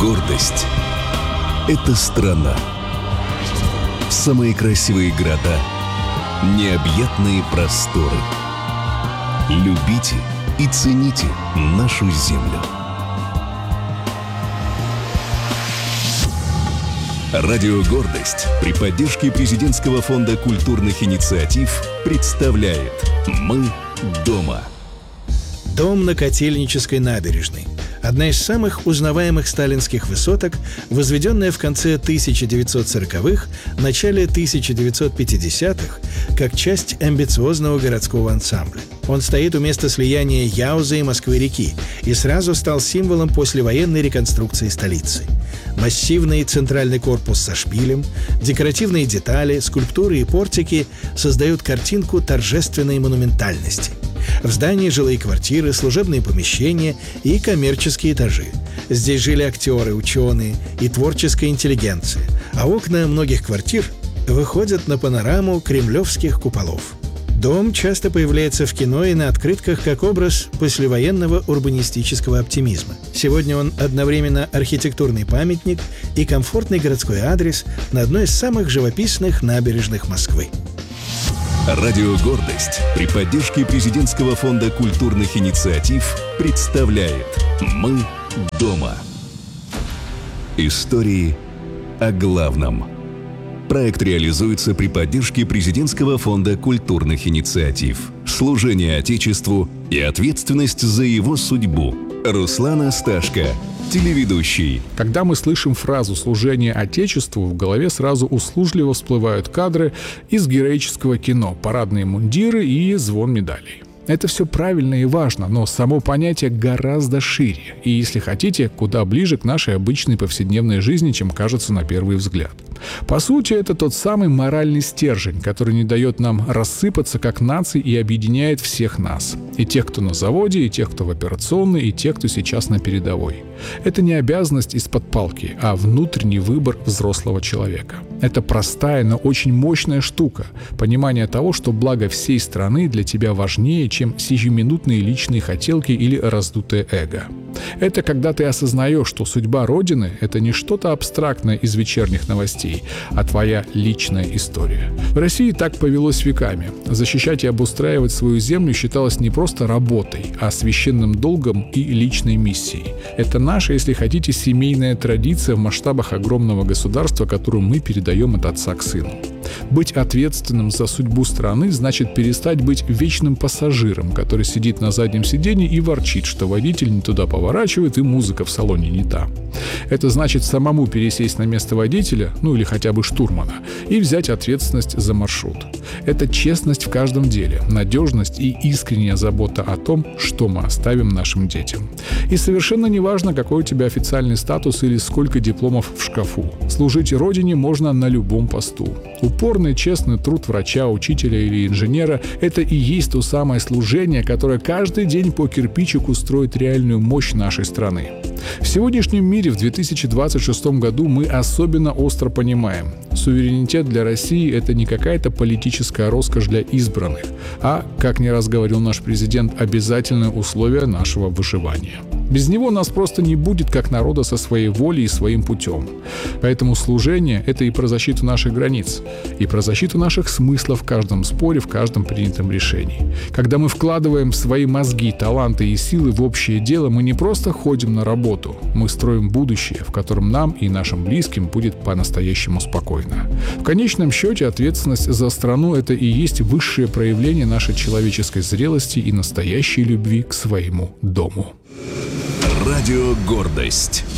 Гордость – это страна. Самые красивые города, необъятные просторы. Любите и цените нашу землю. Радио «Гордость» при поддержке Президентского фонда культурных инициатив представляет «Мы дома». Дом на Котельнической набережной. Одна из самых узнаваемых сталинских высоток, возведенная в конце 1940-х, начале 1950-х, как часть амбициозного городского ансамбля. Он стоит у места слияния Яузы и Москвы-реки и сразу стал символом послевоенной реконструкции столицы. Массивный центральный корпус со шпилем, декоративные детали, скульптуры и портики создают картинку торжественной монументальности. В здании жилые квартиры, служебные помещения и коммерческие этажи. Здесь жили актеры, ученые и творческая интеллигенция, а окна многих квартир выходят на панораму кремлевских куполов. Дом часто появляется в кино и на открытках как образ послевоенного урбанистического оптимизма. Сегодня он одновременно архитектурный памятник и комфортный городской адрес на одной из самых живописных набережных Москвы. Радио «Гордость» при поддержке Президентского фонда культурных инициатив представляет «Мы дома». Истории о главном. Проект реализуется при поддержке Президентского фонда культурных инициатив. Служение Отечеству и ответственность за его судьбу. Руслан Асташко, телеведущий. Когда мы слышим фразу «служение Отечеству», в голове сразу услужливо всплывают кадры из героического кино, парадные мундиры и звон медалей. Это все правильно и важно, но само понятие гораздо шире и, если хотите, куда ближе к нашей обычной повседневной жизни, чем кажется на первый взгляд. По сути, это тот самый моральный стержень, который не дает нам рассыпаться как нации и объединяет всех нас. И тех, кто на заводе, и тех, кто в операционной, и тех, кто сейчас на передовой. Это не обязанность из-под палки, а внутренний выбор взрослого человека. Это простая, но очень мощная штука. Понимание того, что благо всей страны для тебя важнее, чем сиюминутные личные хотелки или раздутое эго. Это когда ты осознаешь, что судьба Родины – это не что-то абстрактное из вечерних новостей, а твоя личная история. В России так повелось веками. Защищать и обустраивать свою землю считалось не просто работой, а священным долгом и личной миссией. Это наша, если хотите, семейная традиция в масштабах огромного государства, которую мы передаем от отца к сыну. Быть ответственным за судьбу страны значит перестать быть вечным пассажиром, который сидит на заднем сиденье и ворчит, что водитель не туда поворачивает и музыка в салоне не та. Это значит самому пересесть на место водителя, или хотя бы штурмана, и взять ответственность за маршрут. Это честность в каждом деле, надежность и искренняя забота о том, что мы оставим нашим детям. И совершенно не важно, какой у тебя официальный статус или сколько дипломов в шкафу. Служить Родине можно на любом посту. Упорный, честный труд врача, учителя или инженера – это и есть то самое служение, которое каждый день по кирпичику строит реальную мощь нашей страны. В сегодняшнем мире, в 2026 году, мы особенно остро понимаем, суверенитет для России – это не какая-то политическая роскошь для избранных, а, как не раз говорил наш президент, обязательное условие нашего выживания. Без него нас просто не будет как народа со своей волей и своим путем. Поэтому служение – это и про защиту наших границ, и про защиту наших смыслов в каждом споре, в каждом принятом решении. Когда мы вкладываем свои мозги, таланты и силы в общее дело, мы не просто ходим на работу, мы строим будущее, в котором нам и нашим близким будет по-настоящему спокойно. В конечном счете ответственность за страну – это и есть высшее проявление нашей человеческой зрелости и настоящей любви к своему дому. Радио «Гордость».